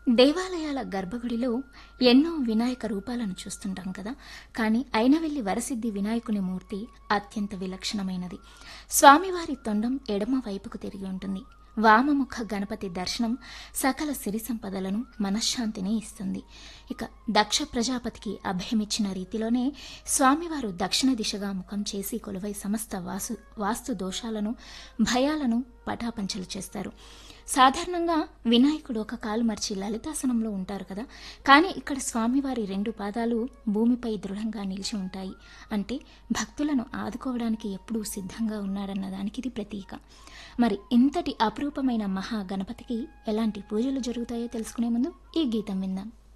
దేవాలయాల గర్భగుడిలో ఎన్నో వినాయక రూపాలను చూస్తుంటాం కదా. కానీ అయినవెల్లి వరసిద్ధి వినాయకుని మూర్తి అత్యంత విలక్షణమైనది. స్వామివారి తొండం ఎడమ వైపుకు తిరిగి ఉంటుంది. వామముఖ గణపతి దర్శనం సకల సిరి సంపదలను మనశ్శాంతిని ఇస్తుంది. ఇక దక్ష ప్రజాపతికి అభయమిచ్చిన రీతిలోనే స్వామివారు దక్షిణ దిశగా ముఖం చేసి కొలువై సమస్త వాస్తు దోషాలను భయాలను పటాపంచలు చేస్తారు. సాధారణంగా వినాయకుడు ఒక కాలు మర్చి లలితాసనంలో ఉంటారు కదా. కానీ ఇక్కడ స్వామివారి రెండు పాదాలు భూమిపై దృఢంగా నిలిచి ఉంటాయి. అంటే భక్తులను ఆదుకోవడానికి ఎప్పుడూ సిద్ధంగా ఉన్నాడన్న దానికి ఇది ప్రతీక. మరి ఇంతటి అపురూపమైన మహా గణపతికి ఎలాంటి పూజలు జరుగుతాయో తెలుసుకునే ముందు ఈ గీతం విందాం.